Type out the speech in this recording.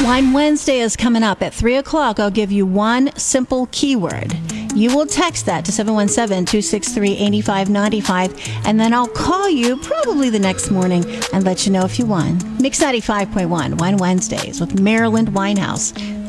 Wine Wednesday is coming up at 3 o'clock. I'll give you one simple keyword. You will text that to 717-263-8595, and then I'll call you probably the next morning and let you know if you won. Mix 95.1 Wine Wednesdays with Maryland Winehouse.